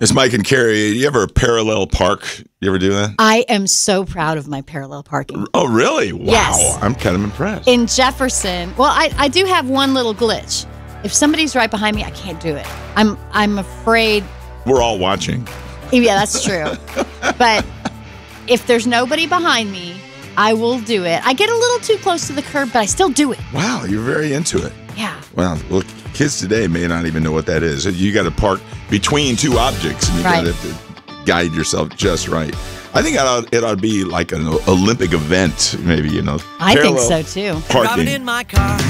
It's Mike and Carrie. You ever parallel park? You ever do that? I am so proud of my parallel parking. Oh, really? Wow. Yes. I'm kind of impressed. In Jefferson, well, I do have one little glitch. If somebody's right behind me, I can't do it. I'm afraid. We're all watching. Yeah, that's true. But if there's nobody behind me, I will do it. I get a little too close to the curb, but I still do it. Wow, you're very into it. Yeah. Well, kids today may not even know what that is. You got to park between two objects, and you got to guide yourself just right. I think it ought to be like an Olympic event, maybe, I think so, too. Parking. Driving in my car.